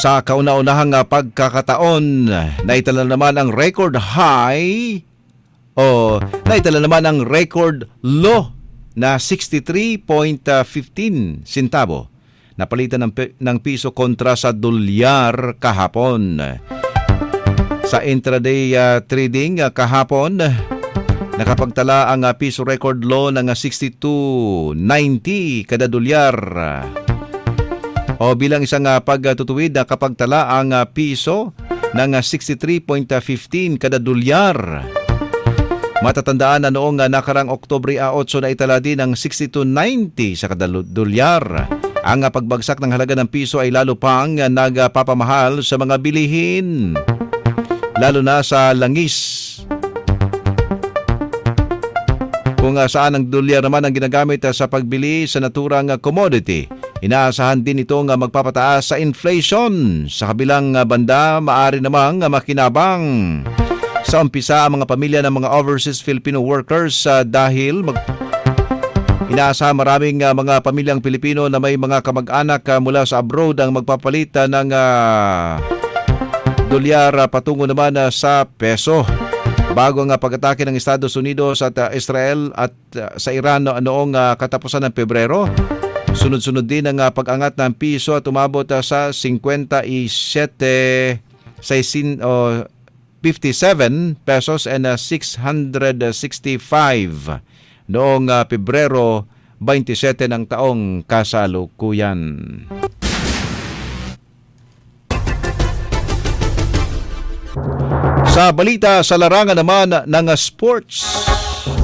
Sa kauna-unahang pagkakataon, naitala naman ang record high o naitala naman ang record low na 63.15 centavo. Napalitan ng piso kontra sa dolyar kahapon. Sa intraday trading kahapon, nakapagtala ang piso record low ng 62.90 kada dolyar. O bilang isang pagtutuwid, nakapagtala ang piso ng 63.15 kada dolyar. Matatandaan na noong nakarang Oktubre 8 na itala din ng 62.90 sa kada dolyar. Ang pagbagsak ng halaga ng piso ay lalo pang nagpapamahal sa mga bilihin, lalo na sa langis. Kung saan ang dolyar naman ang ginagamit sa pagbili sa naturang commodity, inaasahan din itong magpapataas sa inflation. Sa kabilang banda, maaari namang makinabang sa umpisa ang mga pamilya ng mga overseas Filipino workers dahil inaasahan maraming mga pamilyang Pilipino na may mga kamag-anak mula sa abroad ang magpapalit ng dolyar patungo naman sa peso. Bago ang pag-atake ng Estados Unidos at Israel at sa Iran noong katapusan ng Pebrero, sunod-sunod din ang pag-angat ng piso at umabot sa 57 pesos and 665 noong Pebrero 27 ng taong kasalukuyan. Sa balita sa larangan naman ng sports,